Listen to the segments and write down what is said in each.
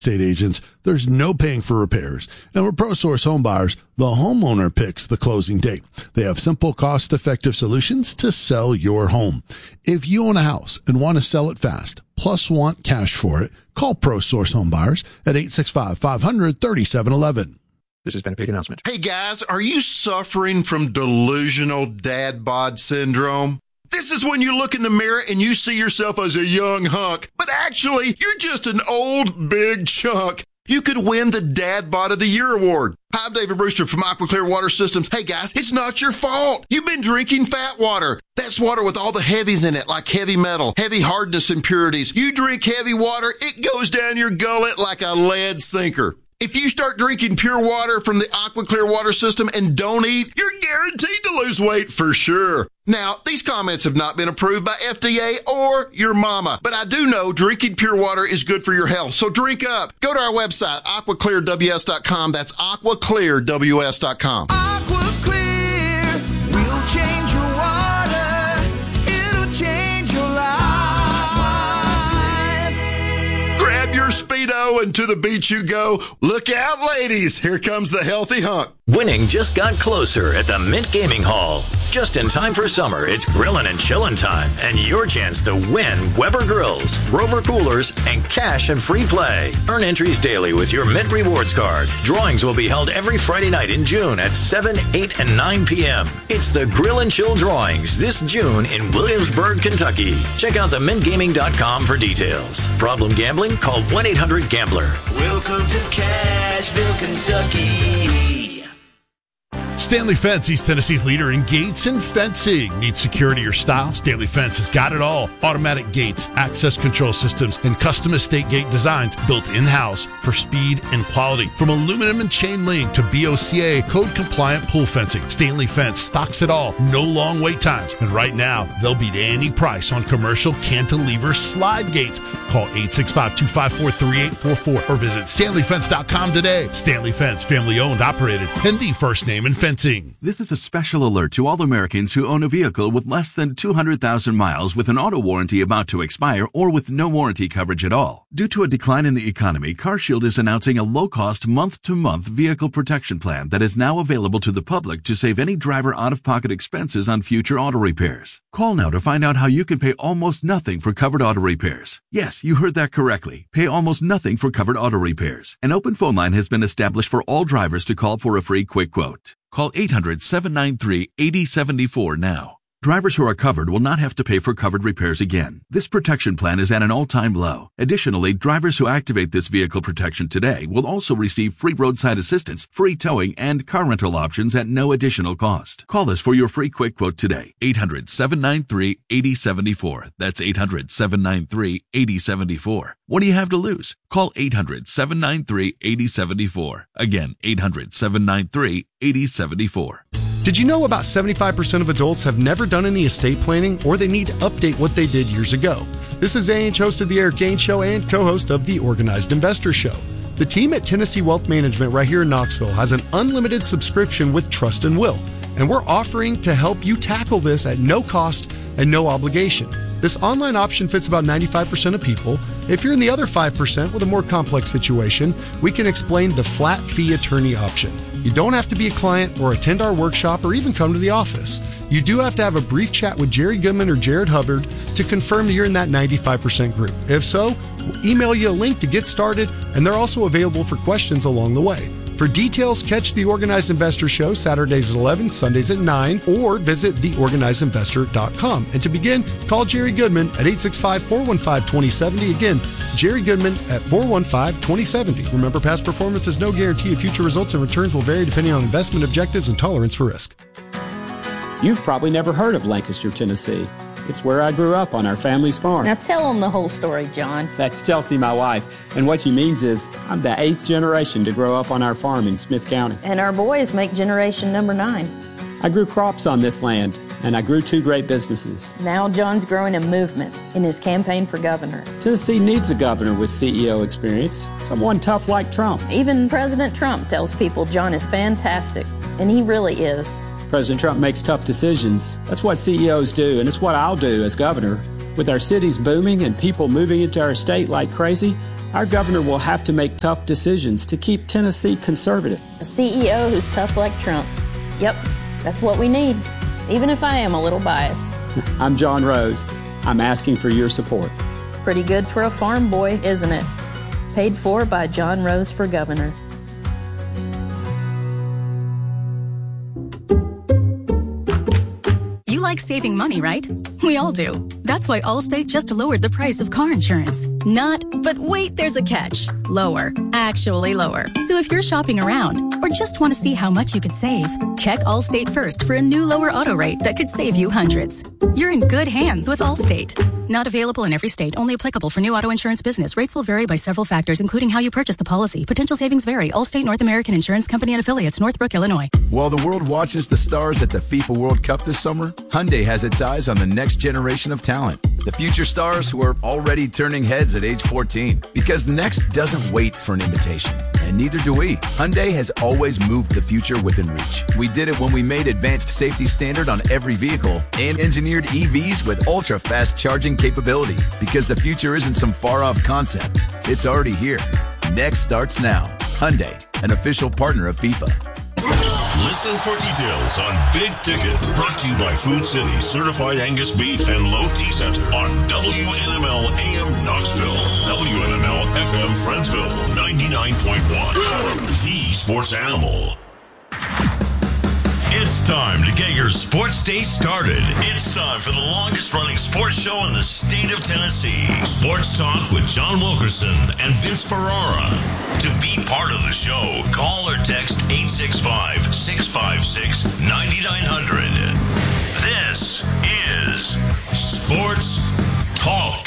estate agents, there's no paying for repairs. And with ProSource Home Buyers, the homeowner picks the closing date. They have simple, cost-effective solutions to sell your home. If you own a house and want to sell it fast, plus want cash for it, call ProSource Home Buyers at 865-500-3711. This has been a paid announcement. Hey guys, are you suffering from delusional dad bod syndrome? This is when you look in the mirror and you see yourself as a young hunk, but actually, you're just an old, big chunk. You could win the Dad Bod of the Year award. Hi, I'm David Brewster from AquaClear Water Systems. Hey guys, it's not your fault. You've been drinking fat water. That's water with all the heavies in it, like heavy metal, heavy hardness impurities. You drink heavy water, it goes down your gullet like a lead sinker. If you start drinking pure water from the AquaClear Water System and don't eat, you're guaranteed to lose weight for sure. Now, these comments have not been approved by FDA or your mama, but I do know drinking pure water is good for your health, so drink up. Go to our website, aquaclearws.com. That's aquaclearws.com. AquaClear will change your water. It'll change your life. Grab your Speedo and to the beach you go. Look out, ladies. Here comes the healthy hunk. Winning just got closer at the Mint Gaming Hall. Just in time for summer, it's grillin' and chillin' time, and your chance to win Weber Grills, Rover Coolers, and cash and free play. Earn entries daily with your Mint Rewards card. Drawings will be held every Friday night in June at 7, 8, and 9 p.m. It's the Grill and Chill Drawings this June in Williamsburg, Kentucky. Check out themintgaming.com for details. Problem gambling? Call 1-800-GAMBLER. Welcome to Cashville, Kentucky. Stanley Fence, East Tennessee's leader in gates and fencing. Need security or style? Stanley Fence has got it all. Automatic gates, access control systems, and custom estate gate designs built in-house for speed and quality. From aluminum and chain link to BOCA code-compliant pool fencing, Stanley Fence stocks it all. No long wait times. And right now, they'll beat any price on commercial cantilever slide gates. Call 865-254-3844 or visit StanleyFence.com today. Stanley Fence, family-owned, operated, and the first name in fencing. This is a special alert to all Americans who own a vehicle with less than 200,000 miles with an auto warranty about to expire or with no warranty coverage at all. Due to a decline in the economy, CarShield is announcing a low-cost month-to-month vehicle protection plan that is now available to the public to save any driver out-of-pocket expenses on future auto repairs. Call now to find out how you can pay almost nothing for covered auto repairs. Yes, you heard that correctly. Pay almost nothing for covered auto repairs. An open phone line has been established for all drivers to call for a free quick quote. Call 800-793-8074 now. Drivers who are covered will not have to pay for covered repairs again. This protection plan is at an all-time low. Additionally, drivers who activate this vehicle protection today will also receive free roadside assistance, free towing, and car rental options at no additional cost. Call us for your free quick quote today. 800-793-8074. That's 800-793-8074. What do you have to lose? Call 800-793-8074. Again, 800-793-8074. Did you know about 75% of adults have never done any estate planning or they need to update what they did years ago? This is A.H., host of the Eric Gaines Show and co-host of the Organized Investor Show. The team at Tennessee Wealth Management right here in Knoxville has an unlimited subscription with Trust and Will, and we're offering to help you tackle this at no cost and no obligation. This online option fits about 95% of people. If you're in the other 5% with a more complex situation, we can explain the flat fee attorney option. You don't have to be a client or attend our workshop or even come to the office. You do have to have a brief chat with Jerry Goodman or Jared Hubbard to confirm you're in that 95% group. If so, we'll email you a link to get started, and they're also available for questions along the way. For details, catch the Organized Investor Show Saturdays at 11, Sundays at 9, or visit theorganizedinvestor.com. And to begin, call Jerry Goodman at 865-415-2070. Again, Jerry Goodman at 415-2070. Remember, past performance is no guarantee of future results, and returns will vary depending on investment objectives and tolerance for risk. You've probably never heard of Lancaster, Tennessee. It's where I grew up on our family's farm. Now tell them the whole story, John. That's Chelsea, my wife. And what she means is I'm the 8th generation to grow up on our farm in Smith County. And our boys make generation number 9. I grew crops on this land, and I grew 2 great businesses. Now John's growing a movement in his campaign for governor. Tennessee needs a governor with CEO experience, someone tough like Trump. Even President Trump tells people John is fantastic, and he really is. President Trump makes tough decisions. That's what CEOs do, and it's what I'll do as governor. With our cities booming and people moving into our state like crazy, our governor will have to make tough decisions to keep Tennessee conservative. A CEO who's tough like Trump. Yep, that's what we need, even if I am a little biased. I'm John Rose. I'm asking for your support. Pretty good for a farm boy, isn't it? Paid for by John Rose for governor. You like saving money, right? We all do. That's why Allstate just lowered the price of car insurance. Not, but wait, there's a catch. Lower. Actually lower. So if you're shopping around or just want to see how much you could save, check Allstate first for a new lower auto rate that could save you hundreds. You're in good hands with Allstate. Not available in every state. Only applicable for new auto insurance business. Rates will vary by several factors, including how you purchase the policy. Potential savings vary. Allstate North American Insurance Company and affiliates, Northbrook, Illinois. While the world watches the stars at the FIFA World Cup this summer, Hyundai has its eyes on the next generation of talent. The future stars who are already turning heads at age 14. Because next doesn't wait for an invitation. And neither do we. Hyundai has always moved the future within reach. We did it when we made advanced safety standard on every vehicle and engineered EVs with ultra-fast charging capability. Because the future isn't some far-off concept. It's already here. Next starts now. Hyundai, an official partner of FIFA. Listen for details on Big Ticket. Brought to you by Food City Certified Angus Beef and Low T Center on WNML AM Knoxville, WNML FM Friendsville, 99.1. The Sports Animal. It's time to get your sports day started. It's time for the longest running sports show in the state of Tennessee. Sports Talk with John Wilkerson and Vince Ferrara. To be part of the show, call or text 865-656-9900. This is Sports Talk.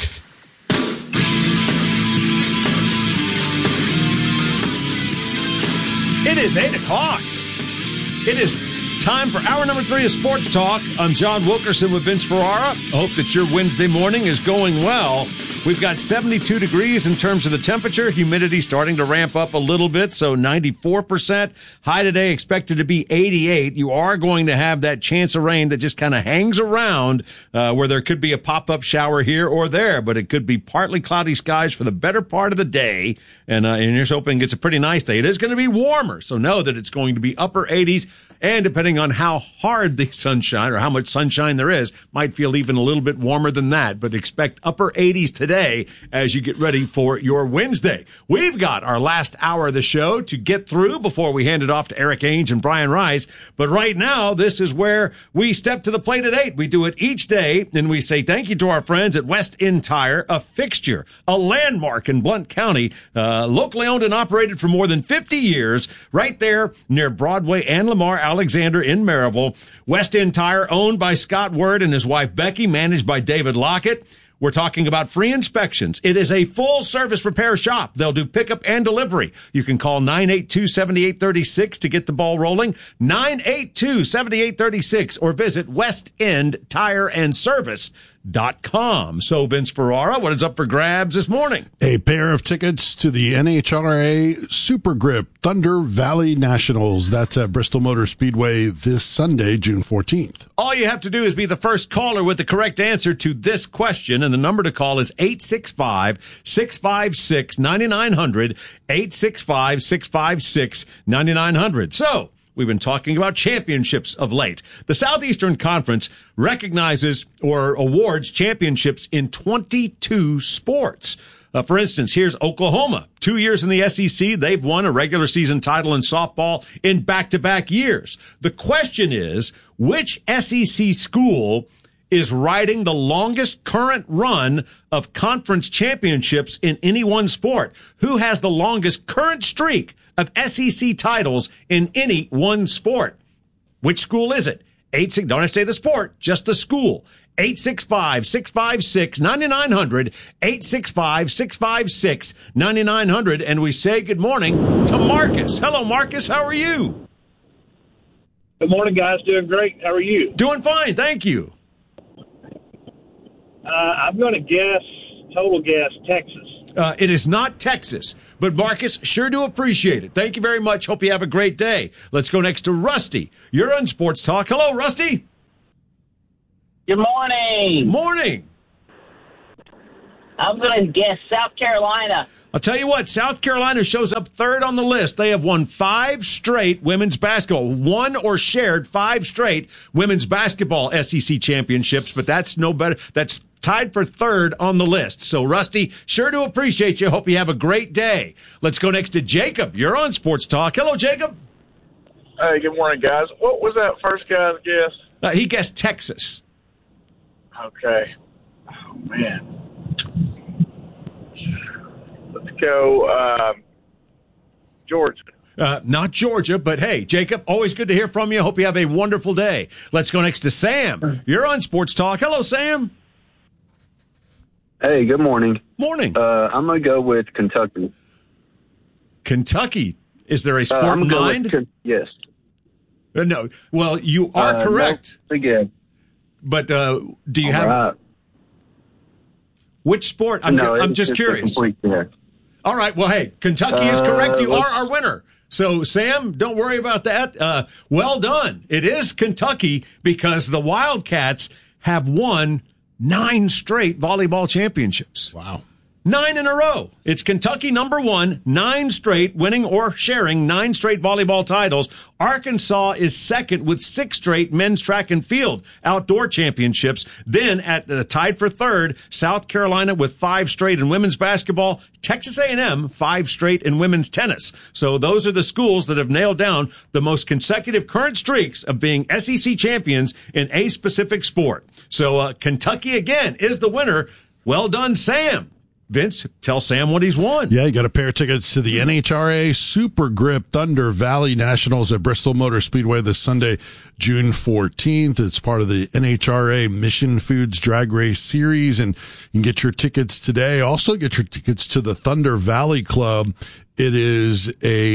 It is 8 o'clock. It is time for hour number 3 of Sports Talk. I'm John Wilkerson with Vince Ferrara. I hope that your Wednesday morning is going well. We've got 72 degrees in terms of the temperature. Humidity starting to ramp up a little bit, so 94%. High today expected to be 88. You are going to have that chance of rain that just kind of hangs around where there could be a pop-up shower here or there, but it could be partly cloudy skies for the better part of the day, and you're hoping it's a pretty nice day. It is going to be warmer, so know that it's going to be upper 80s, and depending on how hard the sunshine or how much sunshine there is, might feel even a little bit warmer than that, but expect upper 80s today as you get ready for your Wednesday. We've got our last hour of the show to get through before we hand it off to Eric Ainge and Brian Rice. But right now, this is where we step to the plate at 8. We do it each day, and we say thank you to our friends at West End Tire, a fixture, a landmark in Blount County, locally owned and operated for more than 50 years, right there near Broadway and Lamar Alexander in Maryville. West End Tire, owned by Scott Word and his wife Becky, managed by David Lockett. We're talking about free inspections. It is a full-service repair shop. They'll do pickup and delivery. You can call 982-7836 to get the ball rolling, 982-7836, or visit westendtireandservice.com. So, Vince Ferrara, what is up for grabs this morning? A pair of tickets to the NHRA Super Grip Thunder Valley Nationals. That's at Bristol Motor Speedway this Sunday, June 14th. All you have to do is be the first caller with the correct answer to this question, and the number to call is 865-656-9900, 865-656-9900. So, we've been talking about championships of late. The Southeastern Conference recognizes or awards championships in 22 sports. For instance, here's Oklahoma. 2 years in the SEC, they've won a regular season title in softball in back-to-back years. The question is, which SEC school is riding the longest current run of conference championships in any one sport? Who has the longest current streak of SEC titles in any one sport? Which school is it? Don't I say the sport, just the school. 865-656-9900, 865-656-9900, and we say good morning to Marcus. Hello, Marcus. How are you? Good morning, guys. Doing great. How are you? Doing fine. Thank you. I'm going to total guess, Texas. It is not Texas, but Marcus, sure do appreciate it. Thank you very much. Hope you have a great day. Let's go next to Rusty. You're on Sports Talk. Hello, Rusty. Good morning. Morning. I'm going to guess South Carolina. I'll tell you what, South Carolina shows up third on the list. They have won 5 straight women's basketball, won or shared 5 straight women's basketball SEC championships, but that's no better. That's tied for third on the list. So, Rusty, sure do appreciate you. Hope you have a great day. Let's go next to Jacob. You're on Sports Talk. Hello, Jacob. Hey, good morning, guys. What was that first guy's guess? He guessed Texas. Okay. Oh, man. Let's go Georgia. Not Georgia, but hey, Jacob, always good to hear from you. Hope you have a wonderful day. Let's go next to Sam. You're on Sports Talk. Hello, Sam. Hey, good morning. Morning. I'm going to go with Kentucky. Kentucky. Is there a sport in mind? Yes. No. Well, you are correct. No, again. But do you have which sport? I'm just curious. All right. Well, hey, Kentucky is correct. You are our winner. So, Sam, don't worry about that. Well done. It is Kentucky because the Wildcats have won 9 straight volleyball championships. Wow. 9 in a row. It's Kentucky number 1, 9 straight, winning or sharing 9 straight volleyball titles. Arkansas is second with 6 straight men's track and field outdoor championships. Then tied for third, South Carolina with 5 straight in women's basketball. Texas A&M, 5 straight in women's tennis. So those are the schools that have nailed down the most consecutive current streaks of being SEC champions in a specific sport. So Kentucky again is the winner. Well done, Sam. Vince, tell Sam what he's won. Yeah, you got a pair of tickets to the NHRA Super Grip Thunder Valley Nationals at Bristol Motor Speedway this Sunday, June 14th. It's part of the NHRA Mission Foods Drag Race Series, and you can get your tickets today. Also get your tickets to the Thunder Valley Club. It is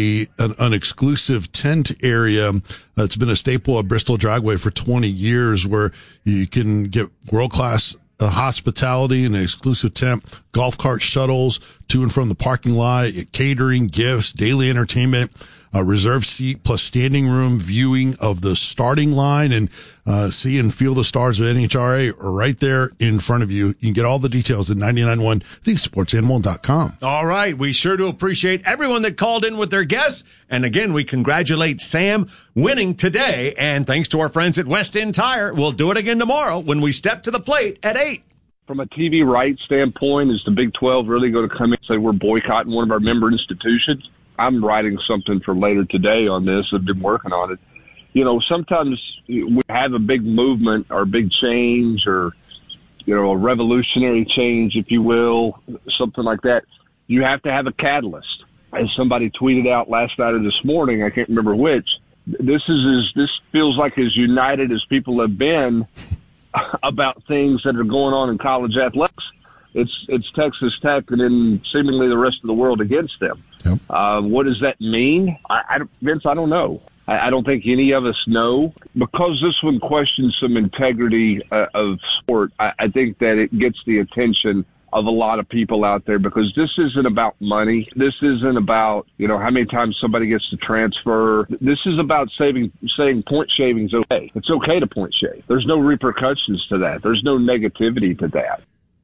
an exclusive tent area that's been a staple of Bristol Dragway for 20 years where you can get world-class hospitality and an exclusive tent, golf cart shuttles to and from the parking lot, catering, gifts, daily entertainment, a reserved seat plus standing room viewing of the starting line, and see and feel the stars of NHRA right there in front of you. You can get all the details at 99.1 thesportsanimal.com. All right. We sure do appreciate everyone that called in with their guests. And again, we congratulate Sam winning today. And thanks to our friends at West End Tire, we'll do it again tomorrow when we step to the plate at 8. From a TV rights standpoint, is the Big 12 really going to come in and say we're boycotting one of our member institutions? I'm writing something for later today on this. I've been working on it. You know, sometimes we have a big movement or a big change or, you know, a revolutionary change, if you will, something like that. You have to have a catalyst. As somebody tweeted out last night or this morning, I can't remember which, this feels like as united as people have been about things that are going on in college athletics. It's Texas Tech and then seemingly the rest of the world against them. Yep. What does that mean? Vince, I don't know. I don't think any of us know. Because this one questions some integrity of sport, I think that it gets the attention of a lot of people out there because this isn't about money. This isn't about, you know, how many times somebody gets to transfer. This is about saying point shaving is okay. It's okay to point shave. There's no repercussions to that. There's no negativity to that.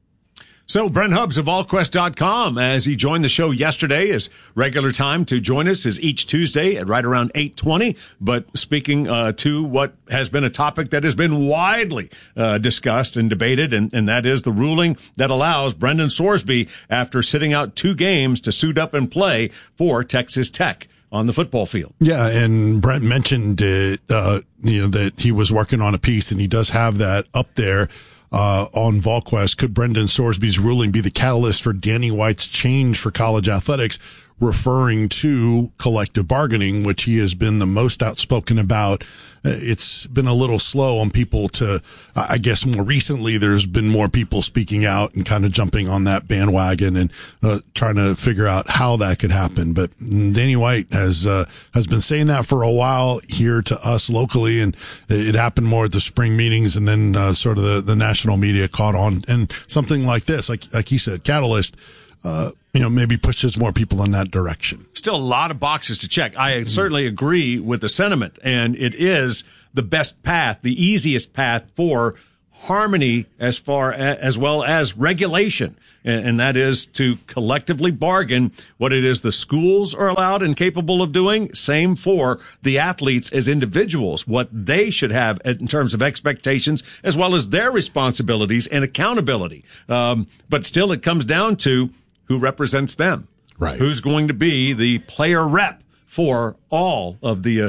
So Brent Hubbs of VolQuest.com, as he joined the show yesterday, his regular time to join us is each Tuesday at right around 8:20. But speaking to what has been a topic that has been widely discussed and debated, and that is the ruling that allows Brendan Sorsby, after sitting out 2 games, to suit up and play for Texas Tech on the football field. Yeah, and Brent mentioned that he was working on a piece, and he does have that up there. On VolQuest, could Brendan Sorsby's ruling be the catalyst for Danny White's change for college athletics, referring to collective bargaining, which he has been the most outspoken about? It's been a little slow on people to, I guess more recently, there's been more people speaking out and kind of jumping on that bandwagon and trying to figure out how that could happen. But Danny White has been saying that for a while here to us locally, and it happened more at the spring meetings, and then sort of the national media caught on, and something like this, like he said, catalyst, maybe pushes more people in that direction. Still a lot of boxes to check. I certainly agree with the sentiment, and it is the best path, the easiest path for harmony as well as regulation. And that is to collectively bargain what it is the schools are allowed and capable of doing. Same for the athletes as individuals, what they should have in terms of expectations, as well as their responsibilities and accountability. But still, it comes down to who represents them. Right. Who's going to be the player rep for all of the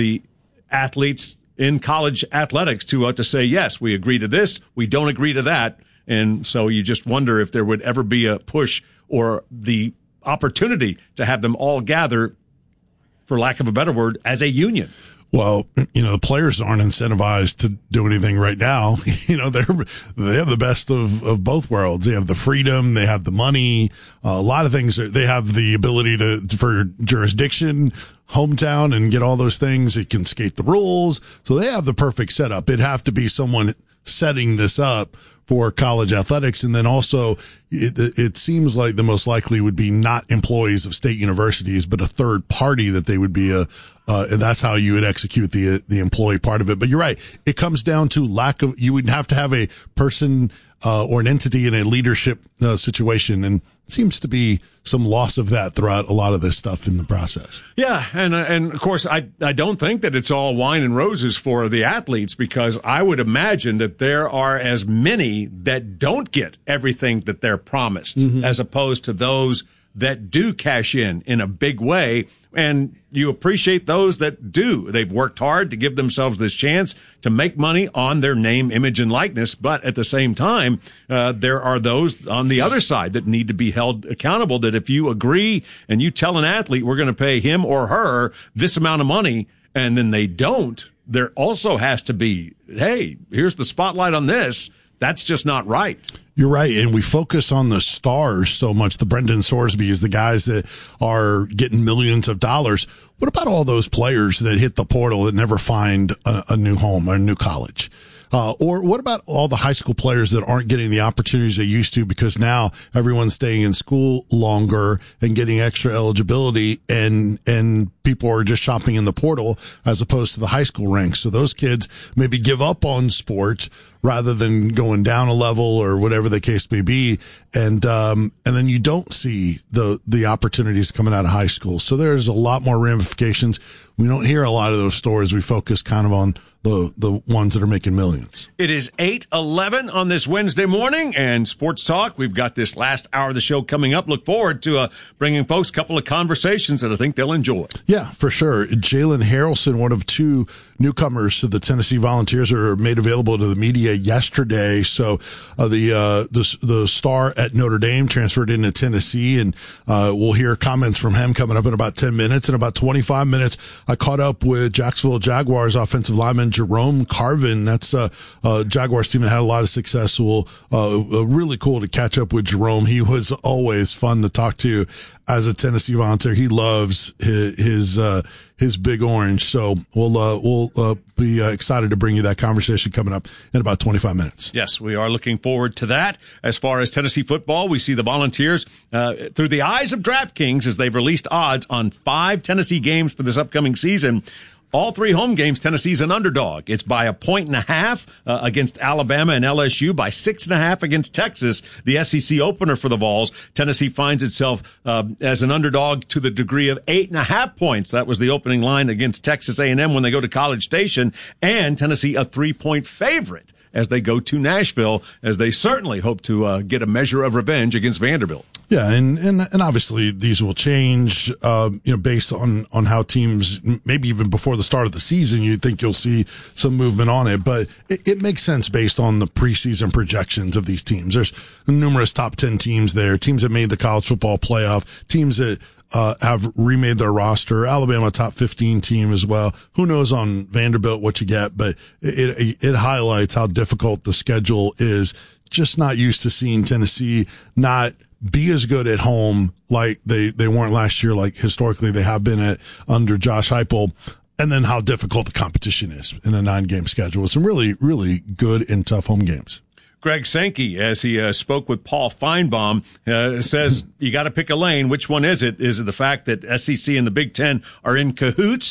athletes in college athletics to say, yes, we agree to this, we don't agree to that. And so you just wonder if there would ever be a push or the opportunity to have them all gather, for lack of a better word, as a union. Well, the players aren't incentivized to do anything right now. They have the best of both worlds. They have the freedom, they have the money, a lot of things. They have the ability for jurisdiction, hometown, and get all those things. It can skate the rules. So they have the perfect setup. It'd have to be someone setting this up for college athletics. And then also it seems like the most likely would be not employees of state universities, but a third party that they would be and that's how you would execute the employee part of it. But you're right. It comes down to you would have to have a person, or an entity in a leadership situation. And it seems to be some loss of that throughout a lot of this stuff in the process. Yeah. And of course, I don't think that it's all wine and roses for the athletes, because I would imagine that there are as many that don't get everything that they're promised, as opposed to those that do cash in a big way. And you appreciate those that do. They've worked hard to give themselves this chance to make money on their name, image, and likeness. But at the same time, there are those on the other side that need to be held accountable, that if you agree and you tell an athlete we're going to pay him or her this amount of money, and then they don't, there also has to be, hey, here's the spotlight on this. That's just not right. You're right. And we focus on the stars so much. The Brendan Sorsbys, the guys that are getting millions of dollars. What about all those players that hit the portal that never find a new home or a new college? Or what about all the high school players that aren't getting the opportunities they used to, because now everyone's staying in school longer and getting extra eligibility, and people are just shopping in the portal as opposed to the high school ranks. So those kids maybe give up on sports rather than going down a level or whatever the case may be. And then you don't see the opportunities coming out of high school. So there's a lot more ramifications. We don't hear a lot of those stories. We focus kind of on the ones that are making millions. It is 8:11 on this Wednesday morning, and Sports Talk. We've got this last hour of the show coming up. Look forward to bringing folks a couple of conversations that I think they'll enjoy. Yeah, for sure. Jalen Harrelson, one of two newcomers to the Tennessee Volunteers, are made available to the media yesterday. So the star at Notre Dame transferred into Tennessee, and we'll hear comments from him coming up in about 10 minutes. In about 25 minutes, I caught up with Jacksonville Jaguars offensive lineman Jerome Carvin. That's Jaguars team that had a lot of success. So really cool to catch up with Jerome. He was always fun to talk to as a Tennessee Volunteer. He loves his Big Orange. So we'll be excited to bring you that conversation coming up in about 25 minutes. Yes, we are looking forward to that. As far as Tennessee football, we see the Volunteers through the eyes of DraftKings as they've released odds on 5 Tennessee games for this upcoming season. All 3 home games, Tennessee's an underdog. It's by 1.5 against Alabama and LSU, by 6.5 against Texas, the SEC opener for the Vols. Tennessee finds itself as an underdog to the degree of 8.5 points. That was the opening line against Texas A&M when they go to College Station. And Tennessee a 3-point favorite as they go to Nashville, as they certainly hope to get a measure of revenge against Vanderbilt. Yeah, and obviously these will change, based on how teams, maybe even before the start of the season, you think you'll see some movement on it. But it makes sense based on the preseason projections of these teams. There's numerous top 10 teams there, teams that made the college football playoff, teams that have remade their roster. Alabama, top 15 team as well. Who knows on Vanderbilt what you get, but it highlights how difficult the schedule is. Just not used to seeing Tennessee not be as good at home like they weren't last year, like historically they have been at under Josh Heupel, and then how difficult the competition is in a 9-game schedule with some really, really good and tough home games. Greg Sankey, as he spoke with Paul Feinbaum, says you got to pick a lane. Which one is it? Is it the fact that SEC and the Big Ten are in cahoots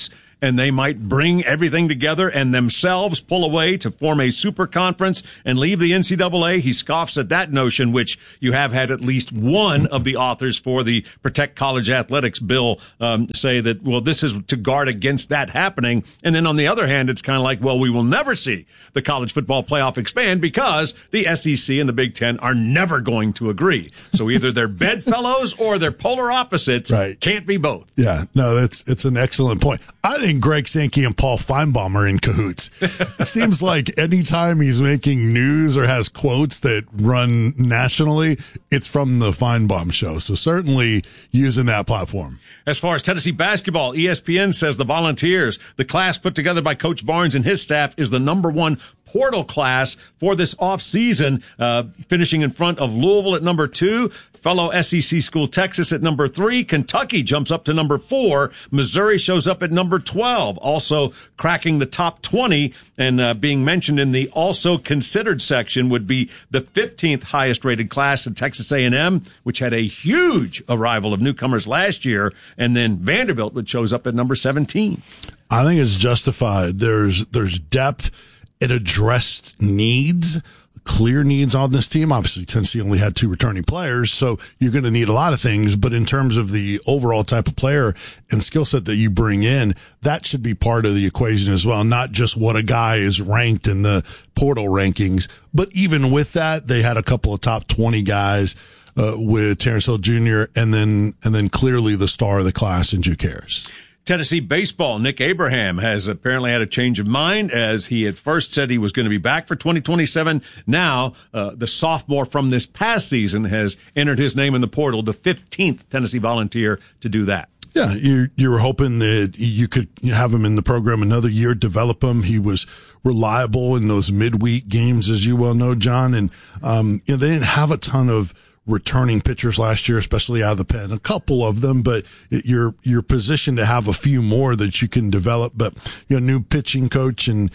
and they might bring everything together and themselves pull away to form a super conference and leave the NCAA. He scoffs at that notion, which you have had at least one of the authors for the Protect College Athletics bill say that, well, this is to guard against that happening. And then on the other hand, it's kind of like, well, we will never see the college football playoff expand because the SEC and the Big Ten are never going to agree. So either they're bedfellows or they're polar opposites. Right. Can't be both. Yeah, no, it's an excellent point. I think Greg Sankey and Paul Feinbaum are in cahoots. It seems like anytime he's making news or has quotes that run nationally, it's from the Feinbaum show. So certainly using that platform. As far as Tennessee basketball, ESPN says the Volunteers, the class put together by Coach Barnes and his staff, is the number one portal class for this offseason, finishing in front of Louisville at number 2, fellow SEC school Texas at number 3, Kentucky jumps up to number 4, Missouri shows up at number 12, also cracking the top 20 and being mentioned in the also considered section would be the 15th highest rated class in Texas A&M, which had a huge arrival of newcomers last year, and then Vanderbilt, which shows up at number 17. I think it's justified. There's depth. It addressed needs, clear needs on this team. Obviously, Tennessee only had 2 returning players, so you're going to need a lot of things. But in terms of the overall type of player and skill set that you bring in, that should be part of the equation as well, not just what a guy is ranked in the portal rankings. But even with that, they had a couple of top 20 guys with Terrence Hill Jr. and then clearly the star of the class in Juke Harris. Tennessee baseball, Nick Abraham has apparently had a change of mind, as he at first said he was going to be back for 2027. Now, the sophomore from this past season has entered his name in the portal, the 15th Tennessee Volunteer to do that. Yeah, you were hoping that you could have him in the program another year, develop him. He was reliable in those midweek games, as you well know, John. And, they didn't have a ton of returning pitchers last year, especially out of the pen, a couple of them, but you're positioned to have a few more that you can develop. But, new pitching coach and,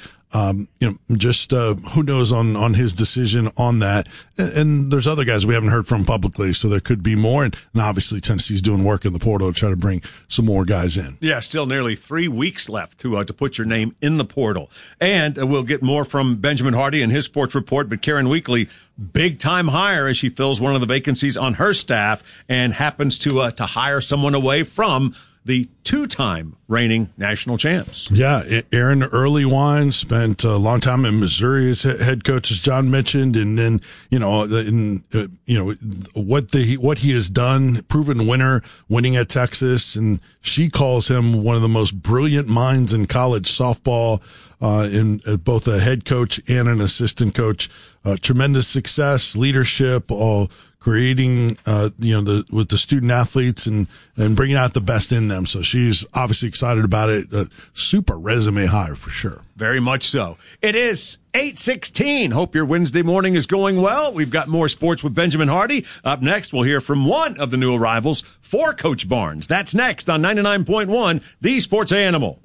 just, who knows on his decision on that. And there's other guys we haven't heard from publicly, so there could be more. And obviously Tennessee's doing work in the portal to try to bring some more guys in. Yeah, still nearly 3 weeks left to put your name in the portal. And we'll get more from Benjamin Hardy in his sports report, but Karen Weekly, big time hire as she fills one of the vacancies on her staff and happens to hire someone away from the 2-time reigning national champs. Yeah, Aaron Earlywine spent a long time in Missouri as head coach, as John mentioned, and then what he has done, proven winner, winning at Texas, and she calls him one of the most brilliant minds in college softball, in both a head coach and an assistant coach. Tremendous success, leadership, all creating, with the student athletes and bringing out the best in them. So she's obviously excited about it. Super resume hire for sure. Very much so. It is 8:16. Hope your Wednesday morning is going well. We've got more sports with Benjamin Hardy. Up next, we'll hear from one of the new arrivals for Coach Barnes. That's next on 99.1, The Sports Animal.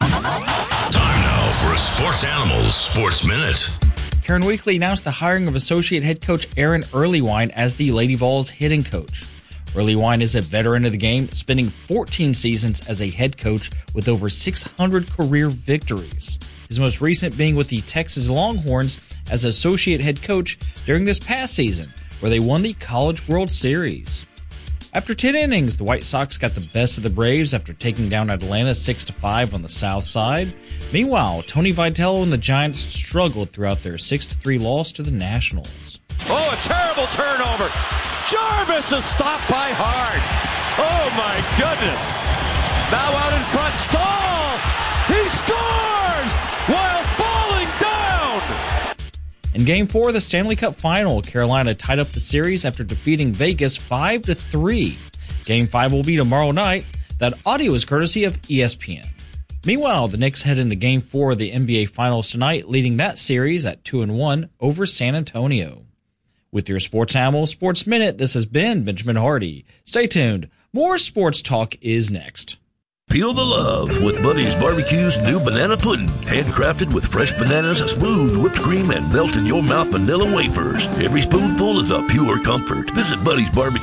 Time now for a Sports Animals Sports Minute. Karen Weekly announced the hiring of associate head coach Aaron Earlywine as the Lady Vols hitting coach. Earlywine is a veteran of the game, spending 14 seasons as a head coach with over 600 career victories. His most recent being with the Texas Longhorns as associate head coach during this past season, where they won the College World Series. After 10 innings, the White Sox got the best of the Braves after taking down Atlanta 6-5 on the South Side. Meanwhile, Tony Vitello and the Giants struggled throughout their 6-3 loss to the Nationals. Oh, a terrible turnover. Jarvis is stopped by Hard. Oh, my goodness. Now out in front, Stahl. He scores while falling down. In Game 4 of the Stanley Cup Final, Carolina tied up the series after defeating Vegas 5-3. Game 5 will be tomorrow night. That audio is courtesy of ESPN. Meanwhile, the Knicks head into Game 4 of the NBA Finals tonight, leading that series at 2-1 over San Antonio. With your Sports Animal Sports Minute, this has been Benjamin Hardy. Stay tuned. More sports talk is next. Feel the love with Buddy's Barbecue's new banana pudding. Handcrafted with fresh bananas, smooth whipped cream, and melt-in-your-mouth vanilla wafers. Every spoonful is a pure comfort. Visit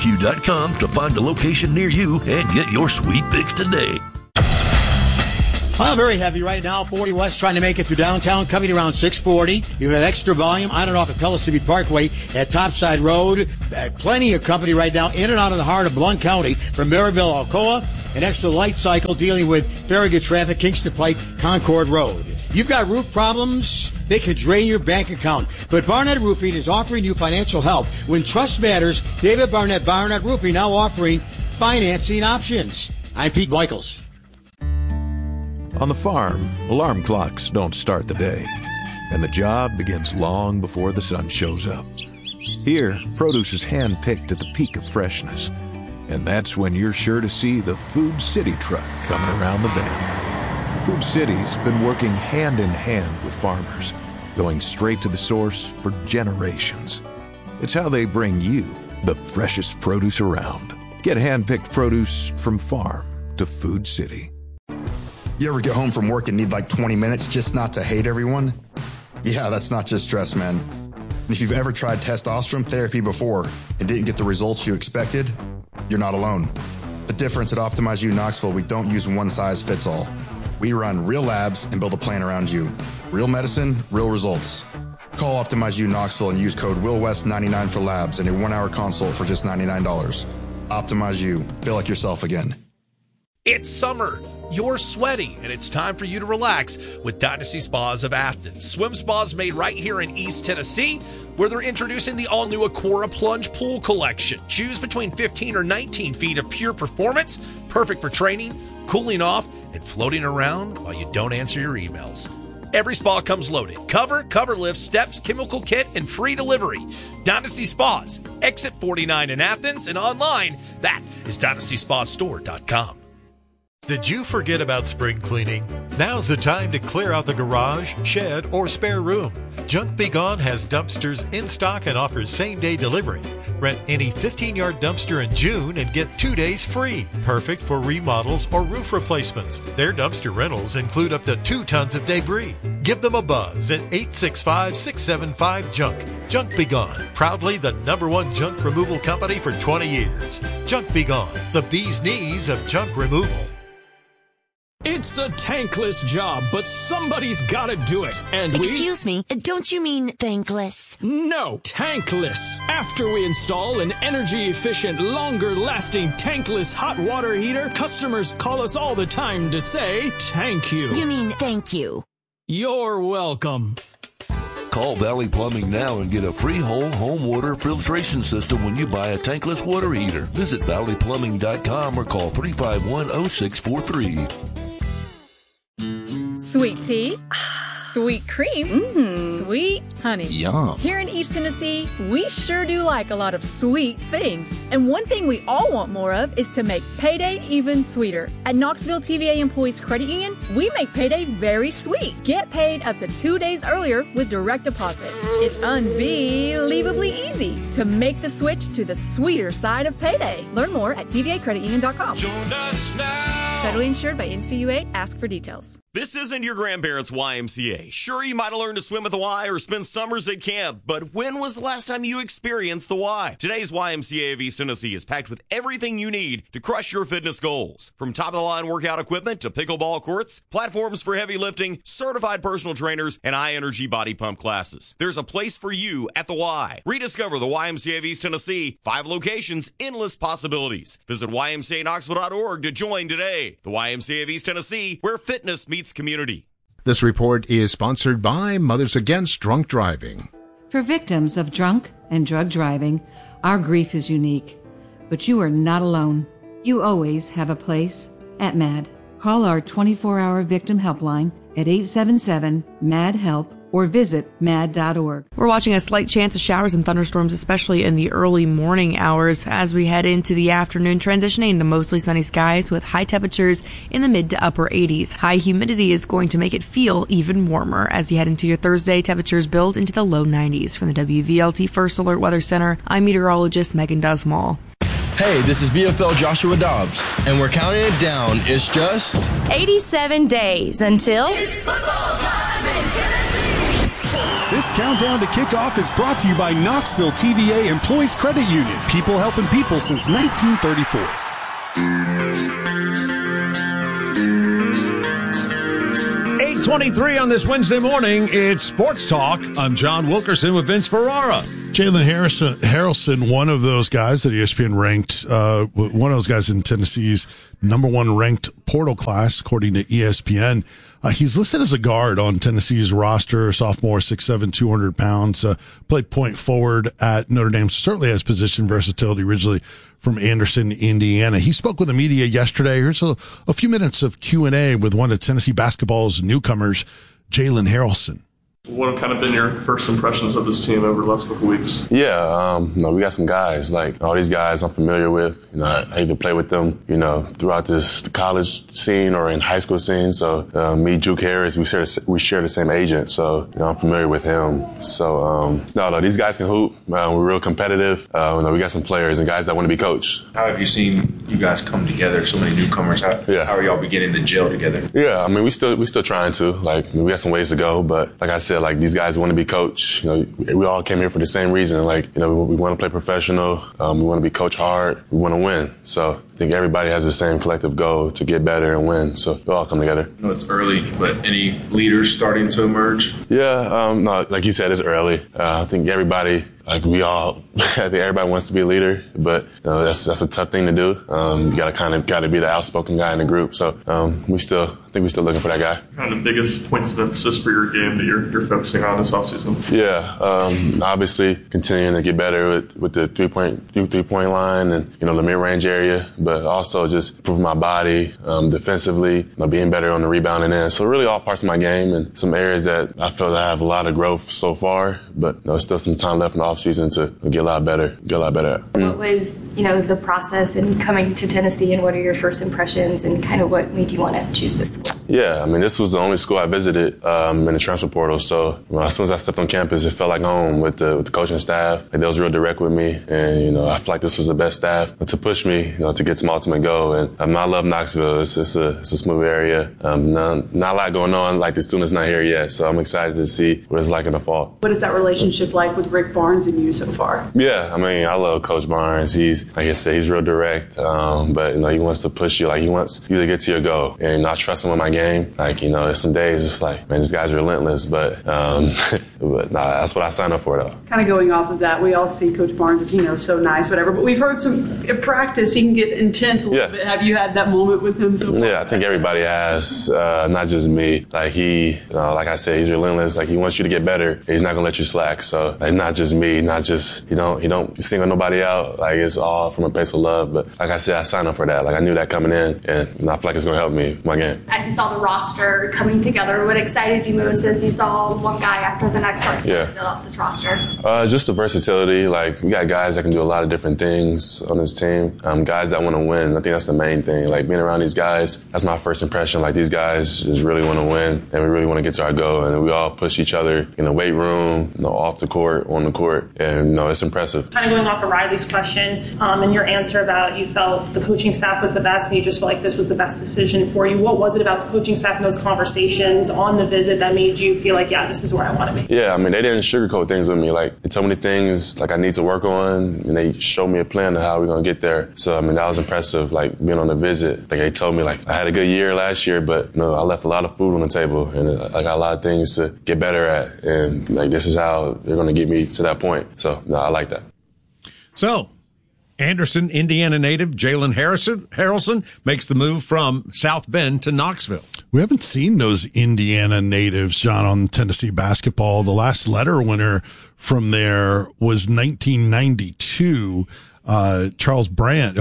Buddy'sBarbecue.com to find a location near you and get your sweet fix today. Well, very heavy right now. 40 West trying to make it through downtown, coming around 640. You've got extra volume on and off at Pellissippi Parkway at Topside Road. Plenty of company right now in and out of the heart of Blount County from Maryville, Alcoa. An extra light cycle dealing with Farragut traffic, Kingston Pike, Concord Road. You've got roof problems, they could drain your bank account. But Barnett Roofing is offering you financial help. When trust matters, David Barnett Roofing now offering financing options. I'm Pete Michaels. On the farm, alarm clocks don't start the day, and the job begins long before the sun shows up. Here, produce is hand-picked at the peak of freshness, and that's when you're sure to see the Food City truck coming around the bend. Food City's been working hand-in-hand with farmers, going straight to the source for generations. It's how they bring you the freshest produce around. Get hand-picked produce from farm to Food City. You ever get home from work and need like 20 minutes just not to hate everyone? Yeah, that's not just stress, man. And if you've ever tried testosterone therapy before and didn't get the results you expected, you're not alone. The difference at Optimize U Knoxville, we don't use one size fits all. We run real labs and build a plan around you. Real medicine, real results. Call Optimize U Knoxville and use code WILLWEST99 for labs and a 1-hour consult for just $99. Optimize U. Feel like yourself again. It's summer. You're sweaty, and it's time for you to relax with Dynasty Spas of Athens. Swim spas made right here in East Tennessee, where they're introducing the all-new Aquara Plunge Pool Collection. Choose between 15 or 19 feet of pure performance, perfect for training, cooling off, and floating around while you don't answer your emails. Every spa comes loaded. Cover lift, steps, chemical kit, and free delivery. Dynasty Spas, exit 49 in Athens, and online, that is DynastySpaStore.com. Did you forget about spring cleaning? Now's the time to clear out the garage, shed, or spare room. Junk Be Gone has dumpsters in stock and offers same-day delivery. Rent any 15-yard dumpster in June and get 2 days free. Perfect for remodels or roof replacements. Their dumpster rentals include up to 2 tons of debris. Give them a buzz at 865-675-JUNK. Junk Be Gone, proudly the #1 junk removal company for 20 years. Junk Be Gone, the bee's knees of junk removal. It's a tankless job, but somebody's gotta do it. And Excuse me, don't you mean thankless? No, tankless. After we install an energy-efficient, longer-lasting tankless hot water heater, customers call us all the time to say, thank you. You mean thank you. You're welcome. Call Valley Plumbing now and get a free whole home water filtration system when you buy a tankless water heater. Visit valleyplumbing.com or call 351-0643. Sweet tea, sweet cream, sweet honey. Yum. Here in East Tennessee, we sure do like a lot of sweet things. And one thing we all want more of is to make payday even sweeter. At Knoxville TVA Employees Credit Union, we make payday very sweet. Get paid up to 2 days earlier with direct deposit. It's unbelievably easy to make the switch to the sweeter side of payday. Learn more at tvacreditunion.com. Join us now. Federally insured by NCUA. Ask for details. This isn't your grandparents' YMCA. Sure, you might have learned to swim at the Y or spend summers at camp, but when was the last time you experienced the Y? Today's YMCA of East Tennessee is packed with everything you need to crush your fitness goals. From top-of-the-line workout equipment to pickleball courts, platforms for heavy lifting, certified personal trainers, and high-energy body pump classes. There's a place for you at the Y. Rediscover the YMCA of East Tennessee. 5 locations, endless possibilities. Visit ymcaknoxville.org to join today. The YMCA of East Tennessee, where fitness meets community. This report is sponsored by Mothers Against Drunk Driving. For victims of drunk and drug driving, our grief is unique. But you are not alone. You always have a place at MAD. Call our 24-hour victim helpline at 877-MAD-HELP or visit mad.org. We're watching a slight chance of showers and thunderstorms, especially in the early morning hours as we head into the afternoon, transitioning to mostly sunny skies with high temperatures in the mid to upper 80s. High humidity is going to make it feel even warmer as you head into your Thursday. Temperatures build into the low 90s. From the WVLT First Alert Weather Center, I'm meteorologist Megan Dusmall. Hey, this is VFL Joshua Dobbs, and we're counting it down. It's just 87 days until it's football time in Tennessee. This countdown to kickoff is brought to you by Knoxville TVA Employees Credit Union. People helping people since 1934. 6:23 on this Wednesday morning. It's Sports Talk. I'm John Wilkerson with Vince Ferrara. Jalen Harrelson, one of those guys that ESPN ranked, one of those guys in Tennessee's number one ranked portal class, according to ESPN. He's listed as a guard on Tennessee's roster, sophomore, 6'7", 200 pounds, played point forward at Notre Dame, certainly has position versatility, originally from Anderson, Indiana. He spoke with the media yesterday. Here's a few minutes of Q&A with one of Tennessee basketball's newcomers, Jalen Harrelson. What have kind of been your first impressions of this team over the last couple of weeks? Yeah, we got some guys, like all these guys I'm familiar with. I either play with them, throughout this college scene or in high school scene. So me, Juke Harris, we share the same agent, so I'm familiar with him. So no, these guys can hoop. We're real competitive. We got some players and guys that want to be coached. How have you seen you guys come together? So many newcomers. How are y'all beginning to gel together? Yeah, we still trying to. We got some ways to go, but like I said, these guys want to be coached. We all came here for the same reason. We want to play professional. We want to be coached hard. We want to win. So I think everybody has the same collective goal to get better and win. So they all come together. I know it's early, but any leaders starting to emerge? Yeah, no, like you said, it's early. I think everybody, I think everybody wants to be a leader, but that's a tough thing to do. You got to be the outspoken guy in the group. So I think we're still looking for that guy. Kind of the biggest points of emphasis for your game that you're focusing on this offseason? Yeah, obviously continuing to get better with the three-point line and the mid-range area, but also just improving my body defensively, being better on the rebounding end. So really all parts of my game and some areas that I feel that I have a lot of growth so far, but there's still some time left in the offseason to get a lot better at. What was, the process in coming to Tennessee, and what are your first impressions and kind of what made you want to choose this school? Yeah, this was the only school I visited in the transfer portal. So as soon as I stepped on campus, it felt like home with the coaching staff. They was real direct with me, and I feel like this was the best staff to push me, to get to my ultimate goal. And I love Knoxville. It's a smooth area. Not a lot going on. The students not here yet, so I'm excited to see what it's like in the fall. What is that relationship like with Rick Barnes and you so far? Yeah, I love Coach Barnes. He's, like I said, he's real direct, but he wants to push you. He wants you to get to your goal, and I trust him with my game. Some days it's man, this guy's relentless, but that's what I signed up for, though. Kind of going off of that, we all see Coach Barnes as, so nice, whatever, but we've heard in practice, he can get intense a little bit. Have you had that moment with him so far? Yeah, I think everybody has, not just me. He, like I said, he's relentless. He wants you to get better. He's not going to let you slack. So, not just me, he don't single nobody out. It's all from a place of love. But like I said, I signed up for that. I knew that coming in, and I feel like it's going to help me, my game. As you saw the roster coming together, what excited you most as you saw one guy after the next to build up this roster? Just the versatility. We got guys that can do a lot of different things on this team. Guys that want to win. I think that's the main thing. Being around these guys, that's my first impression. These guys just really want to win, and we really want to get to our goal. And we all push each other in the weight room, off the court, on the court, and it's impressive. Kind of going off of Riley's question, and your answer about you felt the coaching staff was the best, and you just felt like this was the best decision for you. What was it about the coaching staff and those conversations on the visit that made you feel like, this is where I want to be? Yeah, they didn't sugarcoat things with me. They told me things I need to work on, and they showed me a plan of how we're going to get there. So, that was impressive, being on the visit. They told me, I had a good year last year, but, I left a lot of food on the table, and I got a lot of things to get better at, and, this is how they're going to get me to that point. So, I like that. So, Anderson, Indiana native Jalen Harrelson makes the move from South Bend to Knoxville. We haven't seen those Indiana natives, John, on Tennessee basketball. The last letter winner from there was 1992. Chris Brand,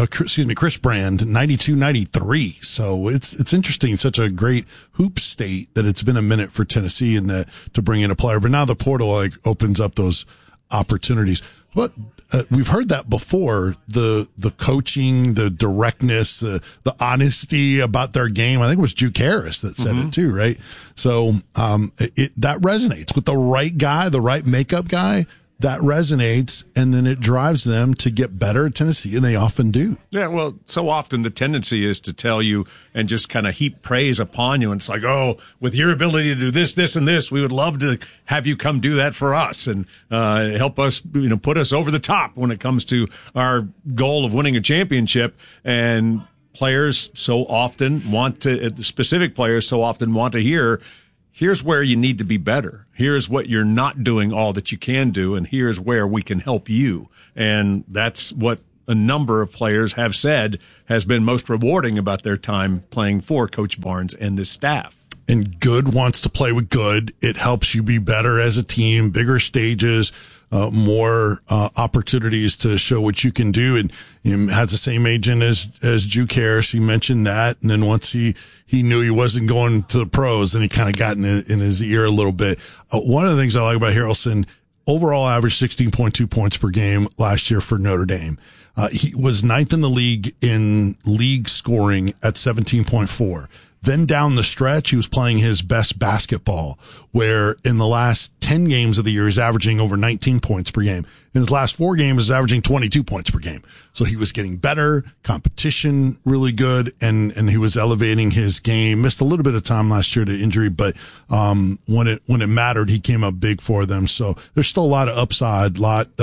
92-93. So it's interesting. Such a great hoop state that it's been a minute for Tennessee to bring in a player. But now the portal opens up those opportunities. But we've heard that before, the coaching, the directness, the honesty about their game. I think it was Juke Harris that said it too, right? So, that resonates with the right guy, the right makeup guy. That resonates, and then it drives them to get better at Tennessee, and they often do. Yeah, well, so often the tendency is to tell you and just kind of heap praise upon you, and it's with your ability to do this, this, and this, we would love to have you come do that for us and help us, put us over the top when it comes to our goal of winning a championship. And players so often specific players so often want to hear, here's where you need to be better. Here's what you're not doing all that you can do, and here's where we can help you. And that's what a number of players have said has been most rewarding about their time playing for Coach Barnes and this staff. And good wants to play with good. It helps you be better as a team, bigger stages, more opportunities to show what you can do. And has the same agent as Juke Harris. He mentioned that. And then once he knew he wasn't going to the pros, then he kind of got in his ear a little bit. One of the things I like about Harrelson, overall average 16.2 points per game last year for Notre Dame. He was 9th in the league in league scoring at 17.4. Then down the stretch, he was playing his best basketball, where in the last 10 games of the year, he's averaging over 19 points per game. In his last 4 games, he's averaging 22 points per game. So he was getting better, competition really good, and he was elevating his game. Missed a little bit of time last year to injury, but when it mattered, he came up big for them. So there's still a lot of upside.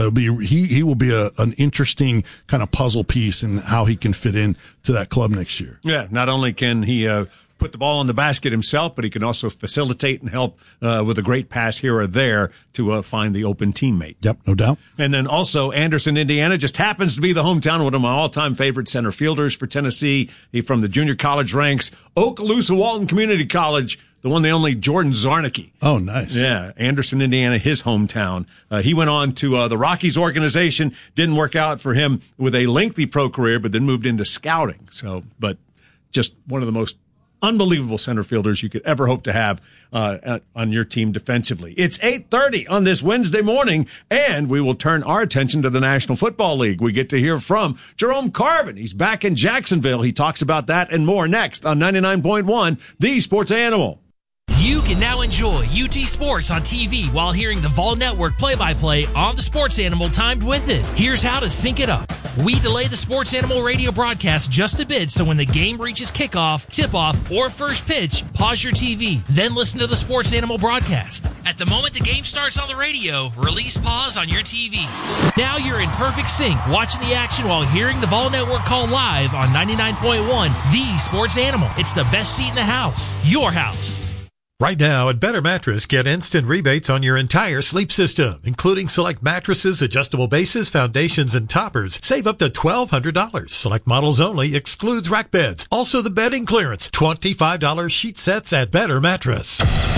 He will be an interesting kind of puzzle piece in how he can fit in to that club next year. Yeah, not only can he put the ball in the basket himself, but he can also facilitate and help with a great pass here or there to find the open teammate. Yep, no doubt. And then also Anderson, Indiana, just happens to be the hometown of one of my all-time favorite center fielders for Tennessee. He from the junior college ranks, Okaloosa Walton Community College, the one, the only Jordan Zarnicki. Oh, nice. Yeah, Anderson, Indiana, his hometown. He went on to the Rockies organization. Didn't work out for him with a lengthy pro career, but then moved into scouting. So, but just one of the most unbelievable center fielders you could ever hope to have on your team defensively. It's 8:30 on this Wednesday morning, and we will turn our attention to the National Football League. We get to hear from Jerome Carvin. He's back in Jacksonville. He talks about that and more next on 99.1, The Sports Animal. You can now enjoy UT Sports on TV while hearing the Vol Network play-by-play on the Sports Animal timed with it. Here's how to sync it up. We delay the Sports Animal radio broadcast just a bit, so when the game reaches kickoff, tip-off, or first pitch, pause your TV, then listen to the Sports Animal broadcast. At the moment the game starts on the radio, release pause on your TV. Now you're in perfect sync, watching the action while hearing the Vol Network call live on 99.1, The Sports Animal. It's the best seat in the house. Your house. Right now at Better Mattress, get instant rebates on your entire sleep system, including select mattresses, adjustable bases, foundations, and toppers. Save up to $1,200. Select models only, excludes rack beds. Also the bedding clearance, $25 sheet sets at Better Mattress.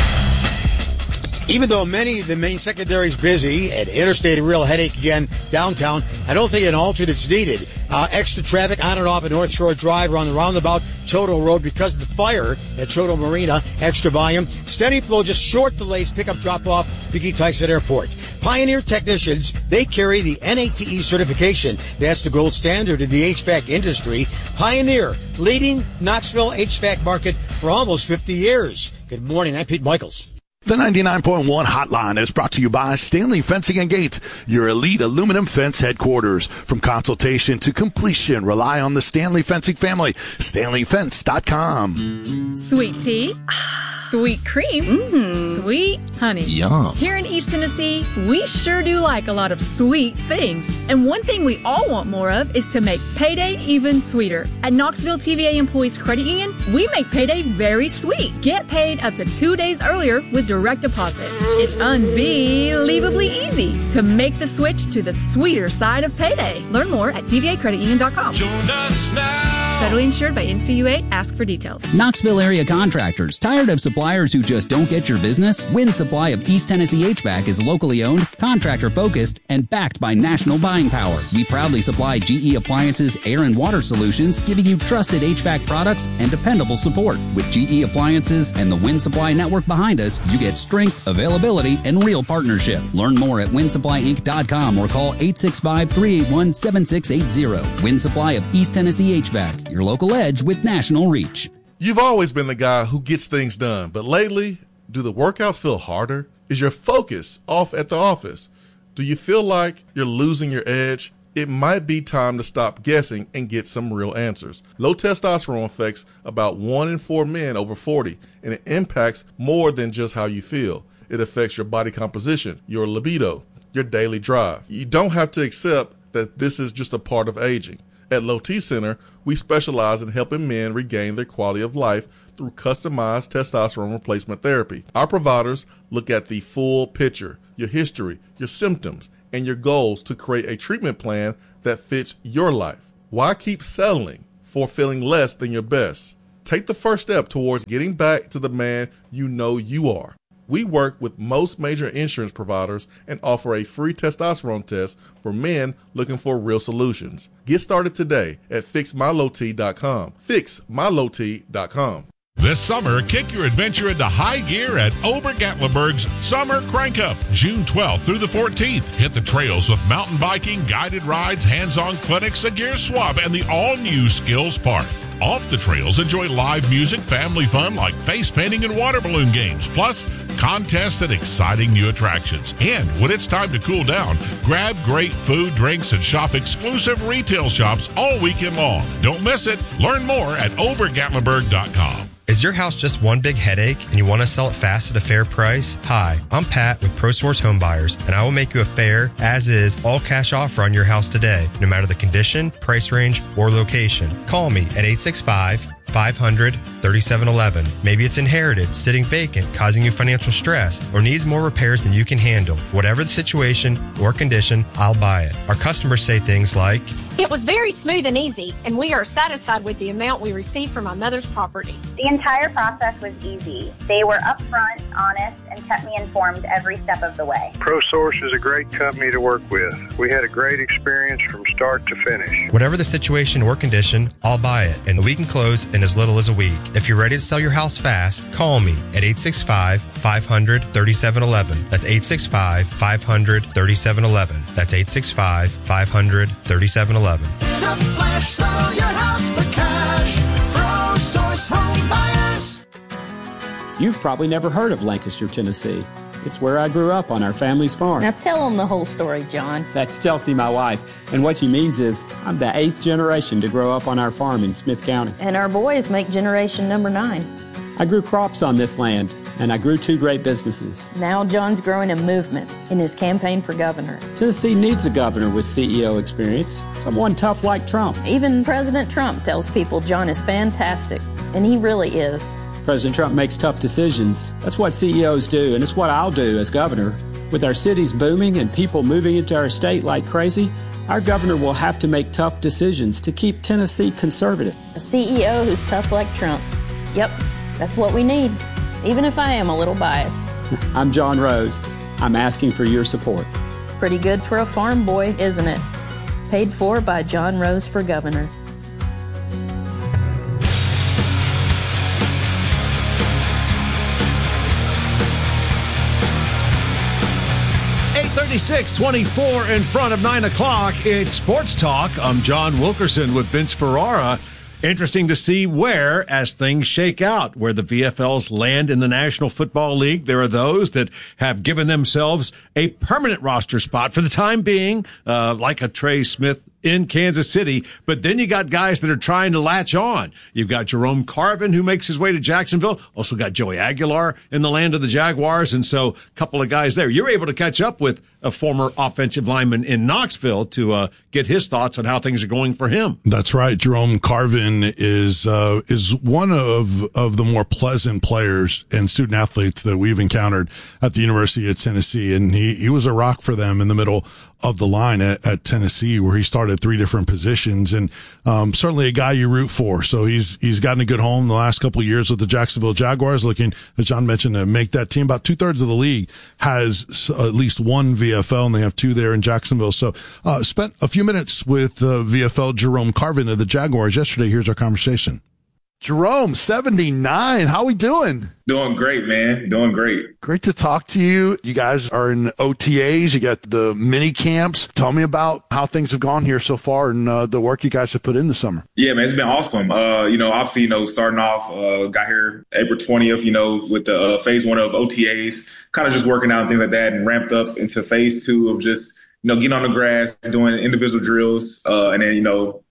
Even though the main secondary is busy and interstate a real headache again downtown, I don't think an alternate's needed. Extra traffic on and off at North Shore Drive around the roundabout, Choteau Road because of the fire at Choteau Marina. Extra volume. Steady flow, just short delays, pickup drop-off, Vicky-Tyson Airport. Pioneer Technicians, they carry the NATE certification. That's the gold standard in the HVAC industry. Pioneer, leading Knoxville HVAC market for almost 50 years. Good morning, I'm Pete Michaels. The 99.1 hotline is brought to you by Stanley Fencing and Gates, your elite aluminum fence headquarters. From consultation to completion, rely on the Stanley Fencing family. StanleyFence.com. Sweet tea, sweet cream, sweet honey. Yum. Here in East Tennessee, we sure do like a lot of sweet things. And one thing we all want more of is to make payday even sweeter. At Knoxville TVA Employees Credit Union, we make payday very sweet. Get paid up to 2 days earlier with direct deposit. It's unbelievably easy to make the switch to the sweeter side of payday. Learn more at tvacreditunion.com. Join us now. Federally insured by NCUA. Ask for details. Knoxville area contractors. Tired of suppliers who just don't get your business? Win Supply of East Tennessee HVAC is locally owned, contractor focused, and backed by national buying power. We proudly supply GE Appliances air and water solutions, giving you trusted HVAC products and dependable support. With GE Appliances and the Win Supply network behind us, you get strength, availability, and real partnership. Learn more at winsupplyinc.com or call 865-381-7680. Win Supply of East Tennessee HVAC, your local edge with national reach. You've always been the guy who gets things done, but lately, do the workouts feel harder? Is your focus off at the office? Do you feel like you're losing your edge? It might be time to stop guessing and get some real answers. Low testosterone affects about 1 in 4 men over 40, and it impacts more than just how you feel. It affects your body composition, your libido, your daily drive. You don't have to accept that this is just a part of aging. At Low T Center, we specialize in helping men regain their quality of life through customized testosterone replacement therapy. Our providers look at the full picture, your history, your symptoms, and your goals to create a treatment plan that fits your life. Why keep settling for feeling less than your best? Take the first step towards getting back to the man you know you are. We work with most major insurance providers and offer a free testosterone test for men looking for real solutions. Get started today at FixMyLowT.com. FixMyLowT.com. This summer, kick your adventure into high gear at Ober-Gatlinburg's Summer Crank Up, June 12th through the 14th. Hit the trails with mountain biking, guided rides, hands-on clinics, a gear swap, and the all-new Skills Park. Off the trails, enjoy live music, family fun like face painting and water balloon games, plus contests and exciting new attractions. And when it's time to cool down, grab great food, drinks, and shop exclusive retail shops all weekend long. Don't miss it. Learn more at Ober-Gatlinburg.com. Is your house just one big headache and you want to sell it fast at a fair price? Hi, I'm Pat with ProSource Home Buyers, and I will make you a fair, as-is, all-cash offer on your house today, no matter the condition, price range, or location. Call me at 865-500-3711. Maybe it's inherited, sitting vacant, causing you financial stress, or needs more repairs than you can handle. Whatever the situation or condition, I'll buy it. Our customers say things like, "It was very smooth and easy, and we are satisfied with the amount we received from my mother's property." The entire process was easy. They were upfront, honest, and kept me informed every step of the way. ProSource is a great company to work with. We had a great experience from start to finish. Whatever the situation or condition, I'll buy it, and we can close in as little as a week. If you're ready to sell your house fast, call me at 865-500-3711. That's 865-500-3711. That's 865-500-3711. In a flash, sell your house for cash. ProSource Home Buyers. You've probably never heard of Lancaster, Tennessee. It's where I grew up on our family's farm. Now tell them the whole story, John. That's Chelsea, my wife. And what she means is I'm the 8th generation to grow up on our farm in Smith County. And our boys make generation number 9. I grew crops on this land, and I grew 2 great businesses. Now John's growing a movement in his campaign for governor. Tennessee needs a governor with CEO experience, someone tough like Trump. Even President Trump tells people John is fantastic, and he really is. President Trump makes tough decisions. That's what CEOs do, and it's what I'll do as governor. With our cities booming and people moving into our state like crazy, our governor will have to make tough decisions to keep Tennessee conservative. A CEO who's tough like Trump. Yep, that's what we need, even if I am a little biased. I'm John Rose. I'm asking for your support. Pretty good for a farm boy, isn't it? Paid for by John Rose for governor. 36:24 in front of 9 o'clock. It's Sports Talk. I'm John Wilkerson with Vince Ferrara. Interesting to see where, as things shake out, where the VFLs land in the National Football League. There are those that have given themselves a permanent roster spot for the time being, like a Trey Smith in Kansas City. But then you got guys that are trying to latch on. You've got Jerome Carvin, who makes his way to Jacksonville. Also got Joey Aguilar in the land of the Jaguars. And so a couple of guys there. You're able to catch up with a former offensive lineman in Knoxville to get his thoughts on how things are going for him. That's right. Jerome Carvin is one of the more pleasant players and student athletes that we've encountered at the University of Tennessee. And he was a rock for them in the middle of the line at Tennessee, where he started 3 different positions, and certainly a guy you root for. So he's gotten a good home the last couple of years with the Jacksonville Jaguars, looking, as John mentioned, to make that team. About 2/3 of the league has at least one VFL, and they have 2 there in Jacksonville. So spent a few minutes with VFL Jerome Carvin of the Jaguars yesterday. Here's our conversation. Jerome, 79. How we doing? Doing great, man. Doing great. Great to talk to you. You guys are in OTAs. You got the mini camps. Tell me about how things have gone here so far and the work you guys have put in this summer. Yeah, man, it's been awesome. Obviously, starting off, got here April 20th, with the phase 1 of OTAs, kind of just working out and things like that, and ramped up into phase 2 of just, getting on the grass, doing individual drills, and then,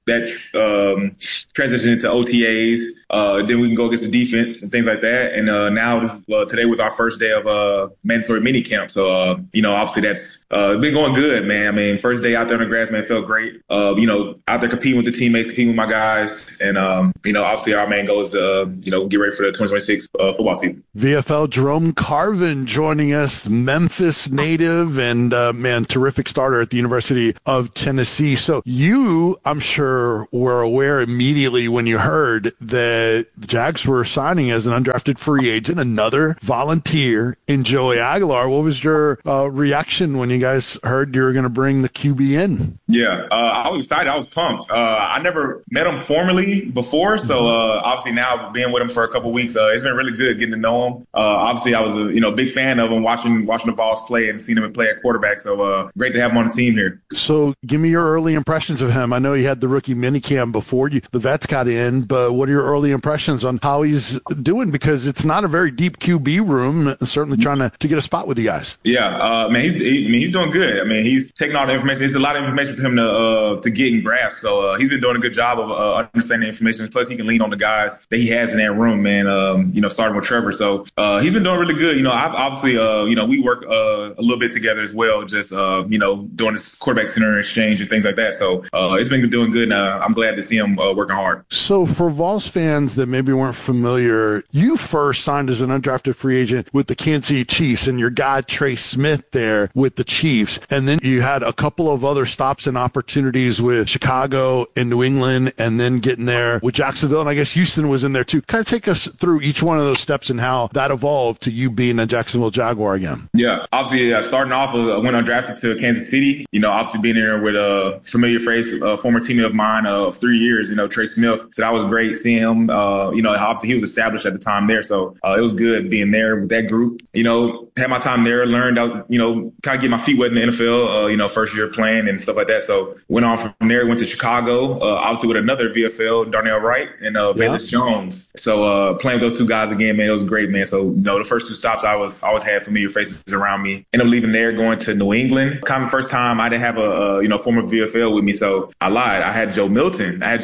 that transition into OTAs. Then we can go against the defense and things like that. And now today was our first day of mandatory mini camp. So obviously that's been going good, man. I mean, first day out there on the grass, man, it felt great. Out there competing with the teammates, competing with my guys, and obviously our main goal is to get ready for the 2026 football season. VFL Jerome Carvin joining us, Memphis native and terrific starter at the University of Tennessee. So you, I'm sure, were aware immediately when you heard that the Jags were signing as an undrafted free agent, another volunteer in Joey Aguilar. What was your reaction when you guys heard you were going to bring the QB in? Yeah, I was excited. I was pumped. I never met him formally before, so obviously now being with him for a couple weeks, it's been really good getting to know him. Obviously, I was a big fan of him, watching the Vols play and seeing him play at quarterback. So great to have him on the team here. So give me your early impressions of him. I know he had the rookie minicamp before the vets got in, but what are your early impressions on how he's doing? Because it's not a very deep QB room. Certainly trying to get a spot with you guys. Yeah, man, he's doing good. I mean, he's taking all the information. There's a lot of information for him to get and grasp. So he's been doing a good job of understanding the information. Plus, he can lean on the guys that he has in that room, man. Starting with Trevor. So he's been doing really good. I've obviously, we work a little bit together as well. Just doing this quarterback center exchange and things like that. So it's been doing good. And I'm glad to see him working hard. So for Vols fans that maybe weren't familiar, you first signed as an undrafted free agent with the Kansas City Chiefs, and your guy Trey Smith there with the Chiefs. And then you had a couple of other stops and opportunities with Chicago and New England, and then getting there with Jacksonville. And I guess Houston was in there too. Kind of take us through each one of those steps and how that evolved to you being a Jacksonville Jaguar again. Yeah, obviously starting off, I went undrafted to Kansas City. Obviously being there with a familiar face, a former teammate of mine of 3 years, Trey Smith. So that was great seeing him. Obviously he was established at the time there. So it was good being there with that group. Had my time there, learned out, kind of get my feet wet in the NFL, first year playing and stuff like that. So went on from there, went to Chicago, obviously with another VFL, Darnell Wright and Bayless Jones. So playing with those two guys again, man, it was great, man. So, the first two stops, I always had familiar faces around me. Ended up leaving there, going to New England. Kind of first time I didn't have a former VFL with me, so I lied. I had Joe Milton. there.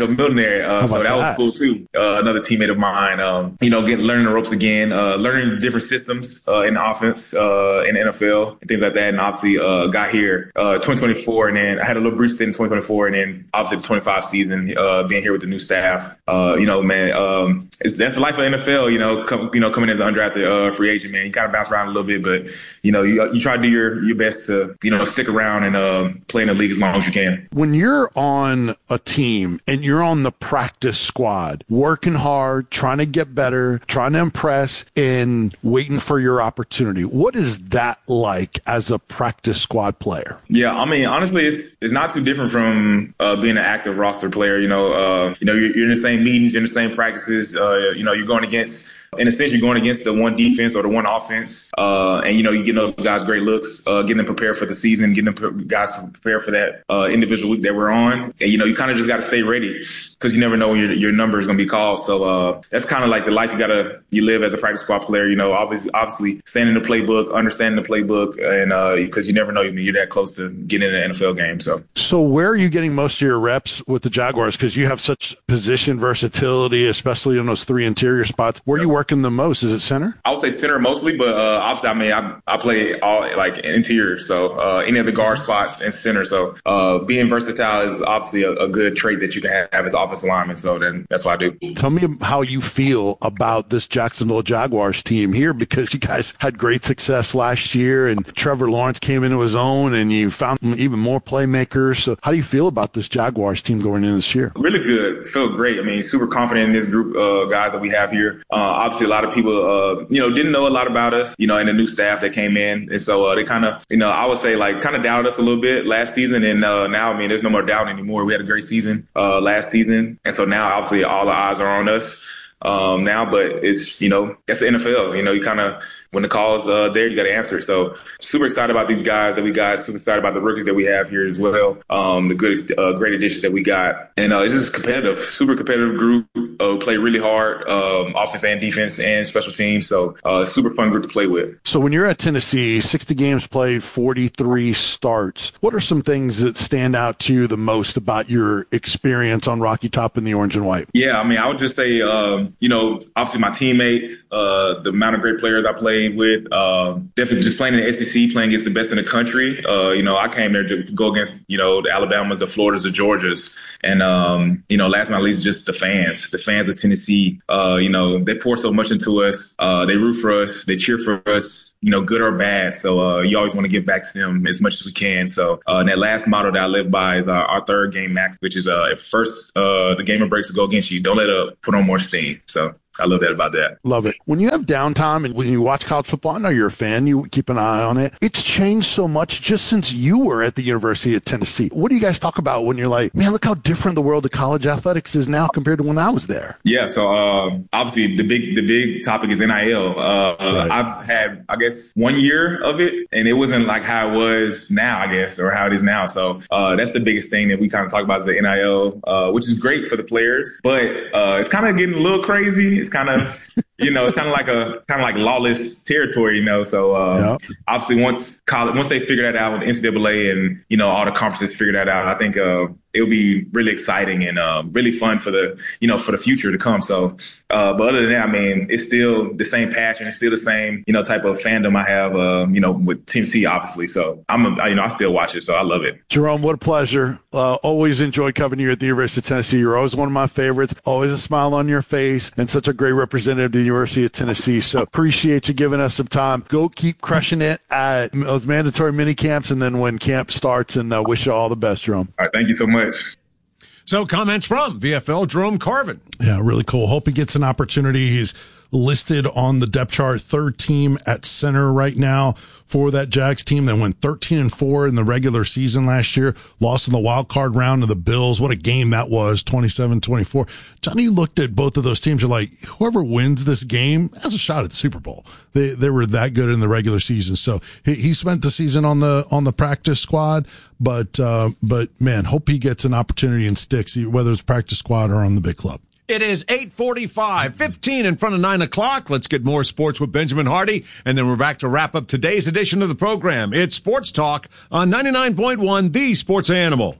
So that was cool too. Another teammate of mine, learning the ropes again, learning different systems in the offense, in the NFL and things like that. And obviously got here 2024, and then I had a little brief stint in 2024, and then obviously the 25 season, being here with the new staff. That's the life of the NFL. Coming as an undrafted free agent, man. You kind of bounce around a little bit, but you try to do your best to stick around and play in the league as long as you can. When you're on a team and you're on the practice squad, working hard, trying to get better, trying to impress, and waiting for your opportunity, what is that like as a practice squad player? Yeah, I mean, honestly, it's not too different from being an active roster player. You're in the same meetings, you're in the same practices. You're going against. In a sense, you're going against the one defense or the one offense, and you getting those guys great looks, getting them prepared for the season, getting them guys prepared for that individual week that we're on, and you kind of just got to stay ready because you never know when your number is going to be called. So that's kind of like the life you live as a practice squad player. Obviously staying in the playbook, understanding the playbook, and because you never know you're that close to getting in an NFL game. So where are you getting most of your reps with the Jaguars? Because you have such position versatility, especially in those three interior spots. Where are you working the most? Is it center? I would say center mostly, but obviously, I play all like interior, so any of the guard spots and center. So being versatile is obviously a good trait that you can have as offensive lineman. So then that's what I do. Tell me how you feel about this Jacksonville Jaguars team here, because you guys had great success last year, and Trevor Lawrence came into his own, and you found even more playmakers. So how do you feel about this Jaguars team going into this year? Really good. Feel great. I mean, super confident in this group of guys that we have here. Obviously, a lot of people, didn't know a lot about us, and the new staff that came in. And so they kind of, I would say kind of doubted us a little bit last season. And now, there's no more doubt anymore. We had a great season last season. And so now, obviously, all the eyes are on us. now, but it's, you know, that's the NFL. You know, you kind of, when the call's there, you got to answer it. So super excited about these guys that we got, super excited about the rookies that we have here as well, the good, great additions that we got. And it's just competitive, super competitive group, play really hard, offense and defense and special teams. So super fun group to play with. So when you're at Tennessee, 60 games played, 43 starts, what are some things that stand out to you the most about your experience on Rocky Top in the orange and white? Yeah, I mean, I would just say, you know, obviously my teammates, the amount of great players I played with, definitely just playing in the SEC, playing against the best in the country. You know, I came there to go against, you know, the Alabamas, the Floridas, the Georgias. And, you know, last but not least, just the fans of Tennessee. You know, they pour so much into us. They root for us. They cheer for us, you know, good or bad. So you always want to give back to them as much as we can. So and that last motto that I live by is our third game max, which is if first the gamer breaks to go against you, don't let up, put on more steam. So I love that about that. Love it. When you have downtime and when you watch college football, I know you're a fan, you keep an eye on it. It's changed so much just since you were at the University of Tennessee. What do you guys talk about when you're like, man, look how different the world of college athletics is now compared to when I was there? Yeah, so obviously the big topic is NIL. Right. I've had, I guess, 1 year of it, and it wasn't like how it was now, I guess, or how it is now. So that's the biggest thing that we kind of talk about is the NIL, which is great for the players, but it's kind of getting a little crazy. It's kind of, you know, it's kind of like lawless territory, you know. So obviously once they figure that out with the NCAA and, you know, all the conferences figure that out, I think it'll be really exciting and really fun for the, you know, for the future to come. So, but other than that, I mean, it's still the same passion. It's still the same, you know, type of fandom I have, you know, with Tennessee, obviously. So I still watch it. So I love it. Jerome, what a pleasure. Always enjoy covering you at the University of Tennessee. You're always one of my favorites. Always a smile on your face and such a great representative of the University of Tennessee. So appreciate you giving us some time. Go keep crushing it at those mandatory mini camps and then when camp starts, and wish you all the best, Jerome. All right. Thank you so much. So comments from VFL Jerome Carvin. Yeah, really cool. Hope he gets an opportunity. He's listed on the depth chart, third team at center right now for that Jags team that went 13-4 in the regular season last year, lost in the wild card round to the Bills. What a game that was, 27-24. Johnny looked at both of those teams. You're like, whoever wins this game has a shot at the Super Bowl. They were that good in the regular season. So he spent the season on the practice squad, but man, hope he gets an opportunity and sticks, whether it's practice squad or on the big club. It is 8:45, 15 in front of 9 o'clock. Let's get more sports with Benjamin Hardy, and then we're back to wrap up today's edition of the program. It's Sports Talk on 99.1, The Sports Animal.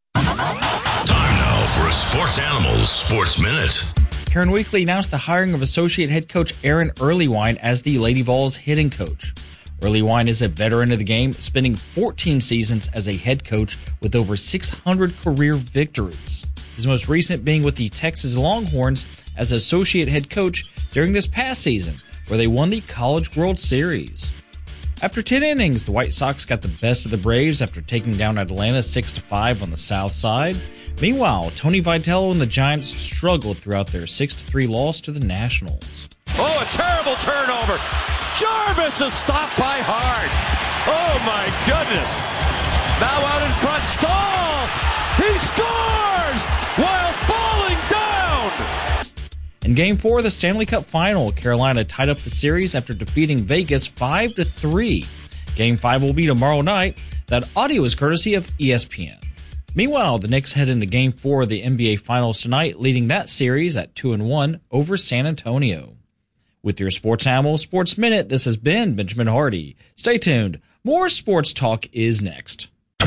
Time now for a Sports Animals Sports Minute. Karen Weekly announced the hiring of associate head coach Aaron Earlywine as the Lady Vols hitting coach. Earlywine is a veteran of the game, spending 14 seasons as a head coach with over 600 career victories. His most recent being with the Texas Longhorns as associate head coach during this past season, where they won the College World Series. After 10 innings, the White Sox got the best of the Braves after taking down Atlanta 6-5 on the South Side. Meanwhile, Tony Vitello and the Giants struggled throughout their 6-3 loss to the Nationals. Oh, a terrible turnover. Jarvis is stopped by Hard. Oh, my goodness. Now out in front, Stahl. He scores while falling down. In Game 4 of the Stanley Cup Final, Carolina tied up the series after defeating Vegas 5-3. Game 5 will be tomorrow night. That audio is courtesy of ESPN. Meanwhile, the Knicks head into Game 4 of the NBA Finals tonight, leading that series at 2-1 over San Antonio. With your Sports Animal Sports Minute, this has been Benjamin Hardy. Stay tuned. More sports talk is next.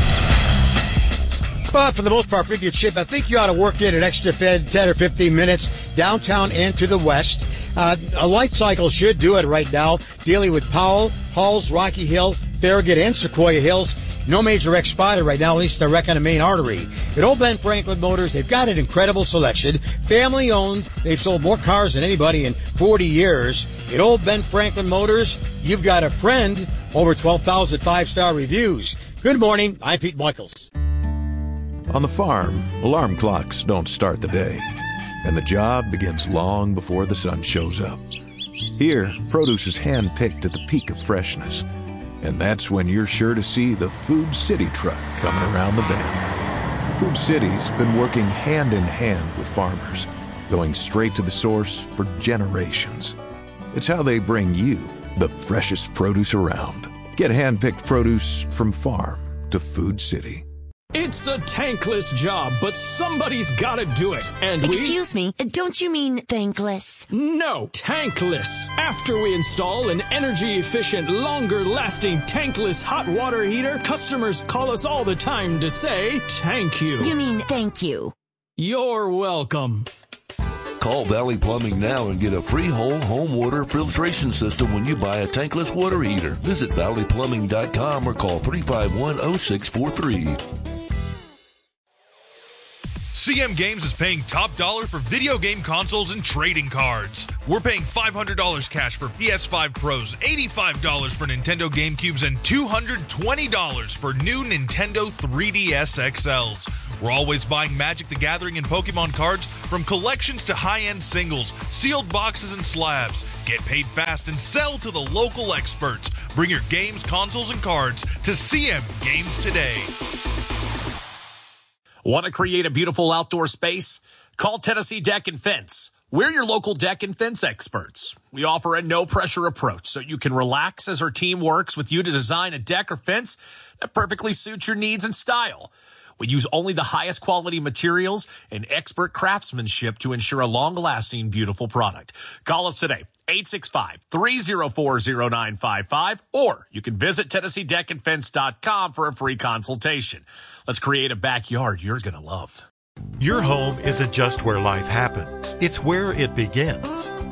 But for the most part, pretty good shape. I think you ought to work in an extra 10 or 15 minutes downtown and to the west. A light cycle should do it right now, dealing with Powell, Halls, Rocky Hill, Farragut, and Sequoia Hills. No major wreck spotted right now, at least they're wrecking a main artery. At Old Ben Franklin Motors, they've got an incredible selection. Family owned. They've sold more cars than anybody in 40 years. At Old Ben Franklin Motors, you've got a friend. Over 12,000 five-star reviews. Good morning. I'm Pete Michaels. On the farm, alarm clocks don't start the day, and the job begins long before the sun shows up. Here, produce is hand-picked at the peak of freshness, and that's when you're sure to see the Food City truck coming around the bend. Food City's been working hand in hand with farmers, going straight to the source for generations. It's how they bring you the freshest produce around. Get hand-picked produce from farm to Food City. It's a tankless job, but somebody's gotta do it. And Excuse me, don't you mean thankless? No, tankless. After we install an energy-efficient, longer-lasting tankless hot water heater, customers call us all the time to say, thank you. You mean thank you. You're welcome. Call Valley Plumbing now and get a free whole home water filtration system when you buy a tankless water heater. Visit valleyplumbing.com or call 351-0643. CM Games is paying top dollar for video game consoles and trading cards. We're paying $500 cash for PS5 Pros, $85 for Nintendo GameCubes, and $220 for new Nintendo 3DS XLs. We're always buying Magic the Gathering and Pokemon cards, from collections to high-end singles, sealed boxes and slabs. Get paid fast and sell to the local experts. Bring your games, consoles, and cards to CM Games today. Want to create a beautiful outdoor space? Call Tennessee Deck and Fence. We're your local deck and fence experts. We offer a no-pressure approach so you can relax as our team works with you to design a deck or fence that perfectly suits your needs and style. We use only the highest quality materials and expert craftsmanship to ensure a long-lasting, beautiful product. Call us today, 865-304-0955, or you can visit TennesseeDeckandFence.com for a free consultation. Let's create a backyard you're going to love. Your home isn't just where life happens, it's where it begins.